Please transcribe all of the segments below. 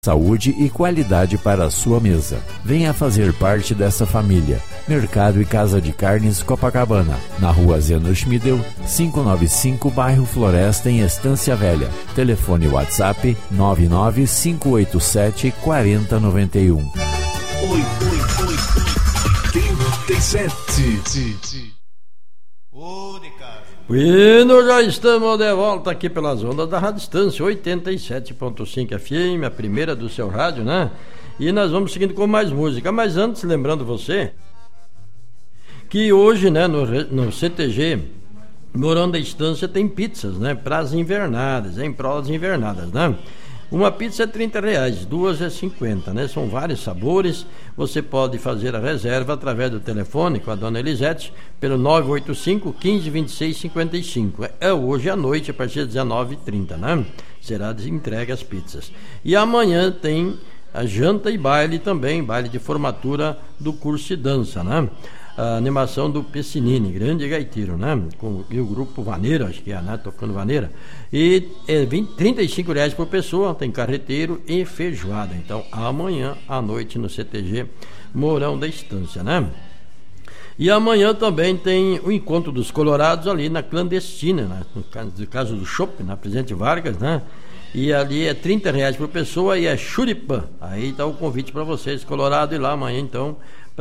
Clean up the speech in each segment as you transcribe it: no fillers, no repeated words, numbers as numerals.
saúde e qualidade para a sua mesa. Venha fazer parte dessa família. Mercado e Casa de Carnes Copacabana, na rua Zeno Schmidel, 595, bairro Floresta, em Estância Velha. Telefone WhatsApp 995874091. 37. Bueno, já estamos de volta aqui pelas ondas da Rádio Distância 87.5 FM, a primeira do seu rádio, né? E nós vamos seguindo com mais música. Mas antes, lembrando você que hoje, né, no CTG Morão da Estância tem pizzas, né? Para as invernadas, em prol das invernadas, né? Uma pizza é R$30, duas é R$50, né? São vários sabores. Você pode fazer a reserva através do telefone com a dona Elisete pelo 985 15 26 55. É hoje à noite, a partir das 19h30, né? Será entregue as pizzas. E amanhã tem a janta e baile também, baile de formatura do curso de dança, né? A animação do Pessinini, grande gaiteiro, né? E o grupo Vaneira, acho que é, né? Tocando Vaneira. E é R$35 por pessoa, tem carreteiro e feijoada. Então, amanhã à noite no CTG Morão da Estância, né? E amanhã também tem o Encontro dos Colorados ali na Clandestina, né? No caso do Chopp, na Presidente Vargas, né? E ali é R$30 por pessoa e é churipã. Aí está o convite para vocês, Colorado, ir lá amanhã, então,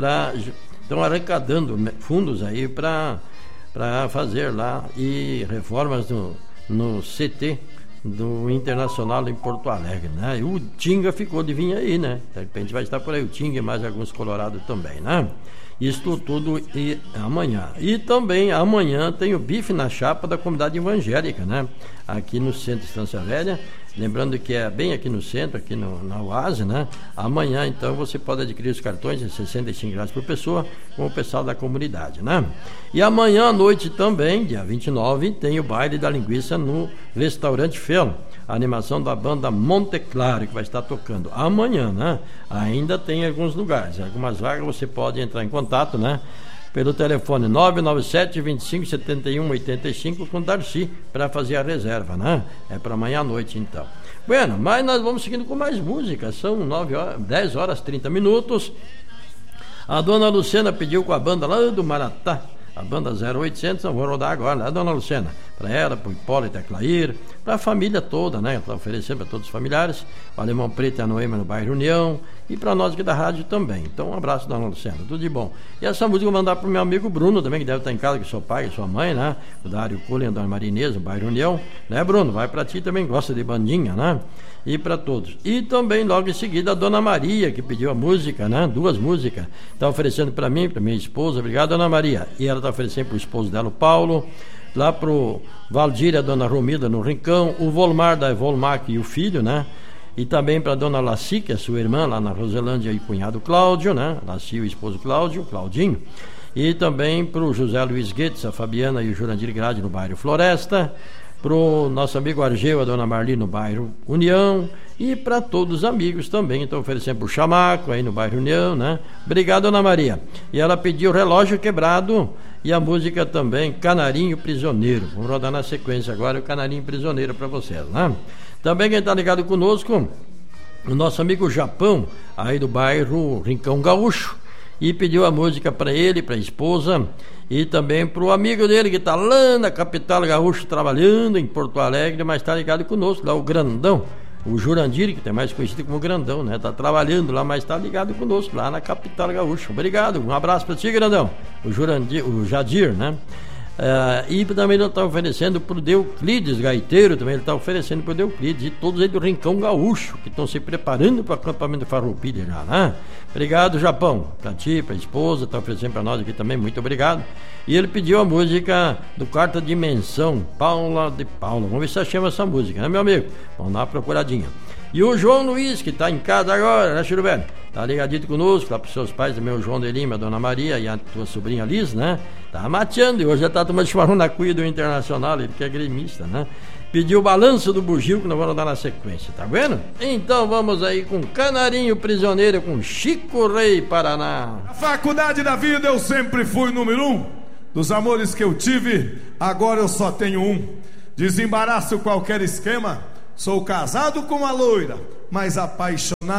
estão arrecadando fundos aí para fazer lá e reformas no CT do Internacional em Porto Alegre, né? E o Tinga ficou de vir aí, né? De repente vai estar por aí o Tinga e mais alguns colorados também, né? Isto tudo e amanhã. E também amanhã tem o bife na chapa da comunidade evangélica, né? Aqui no centro de Estância Velha. Lembrando que é bem aqui no centro, aqui na Oase, né? Amanhã, então, você pode adquirir os cartões de R$65 por pessoa com o pessoal da comunidade, né? E amanhã à noite também, dia 29, tem o baile da linguiça no restaurante Fel. A animação da banda Monte Claro, que vai estar tocando amanhã, né? Ainda tem alguns lugares, algumas vagas, você pode entrar em contato, né? Pelo telefone 997 25 71 85 com Darcy para fazer a reserva, né? É para amanhã à noite, então. Bueno, mas nós vamos seguindo com mais música. São 10 horas 30 minutos. A dona Luciana pediu com a banda lá do Maratá, a banda 0800, eu vou rodar agora, né, dona Luciana? Para ela, para o Hipólito e a Clair, para a família toda, né? Está oferecendo para todos os familiares, o Alemão Preto e a Noema no bairro União, e para nós aqui da rádio também. Então, um abraço, dona Luciana, tudo de bom. E essa música eu vou mandar para o meu amigo Bruno também, que deve estar em casa com seu pai e sua mãe, né? O Dário Cullen e a dona Marinês, no bairro União, né, Bruno? Vai para ti também, gosta de bandinha, né? E para todos. E também, logo em seguida, a dona Maria, que pediu a música, né? 2 músicas. Está oferecendo para mim, para minha esposa. Obrigado, dona Maria. E ela está oferecendo para o esposo dela, o Paulo. Lá pro Valdir e a dona Romilda no Rincão. O Volmar da Volmac e o filho, né? E também para a dona Laci, que é sua irmã, lá na Roselândia, e o cunhado Cláudio, né? Laci e o esposo Claudinho. E também para o José Luiz Guedes, a Fabiana e o Jurandir Grade no bairro Floresta. Pro nosso amigo Argeu, a dona Marli no bairro União, e para todos os amigos também, então oferecendo pro Chamaco aí no bairro União, né? Obrigado, dona Maria. E ela pediu Relógio Quebrado e a música também Canarinho Prisioneiro. Vamos rodar na sequência agora o Canarinho Prisioneiro para vocês, né? Também quem está ligado conosco, o nosso amigo Japão, aí do bairro Rincão Gaúcho, e pediu a música para ele, para a esposa, e também para o amigo dele que está lá na capital gaúcha trabalhando em Porto Alegre, mas está ligado conosco, lá o Grandão, o Jurandir, que tem mais conhecido como Grandão, né? Está trabalhando lá, mas está ligado conosco lá na capital gaúcha. Obrigado, um abraço para ti, Grandão. O Jurandir, o Jadir, né? E também ele está oferecendo para o Deuclides Gaiteiro, também ele está oferecendo para o Deuclides e todos eles do Rincão Gaúcho, que estão se preparando para o acampamento de Farroupilha já, né? Obrigado, Japão, para ti, para a esposa, está oferecendo para nós aqui também, muito obrigado. E ele pediu a música do Quarta Dimensão, Paula de Paula. Vamos ver se chama essa música, né, meu amigo? Vamos dar uma procuradinha. E o João Luiz, que está em casa agora, né, Chiru Velho? Está ligadito conosco, lá para os seus pais também, o João de Lima, a dona Maria e a tua sobrinha Liz, né? Tá mateando e hoje já está tomando chimarrão na cuia do Internacional, ele que é gremista, né? Pediu o balanço do bugio que nós vamos dar na sequência, tá vendo? Então vamos aí com Canarinho Prisioneiro, com Chico Rei Paraná. A faculdade da vida eu sempre fui número 1. Dos amores que eu tive, agora eu só tenho um. Desembaraço qualquer esquema. Sou casado com uma loira, mas apaixonado